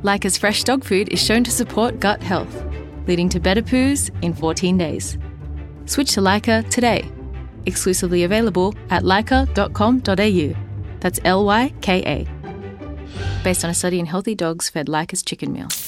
Lyca's fresh dog food is shown to support gut health, leading to better poos in 14 days. Switch to Lyca today. Exclusively available at lyca.com.au. That's Lyka. Based on a study in healthy dogs fed Lyca's chicken meal.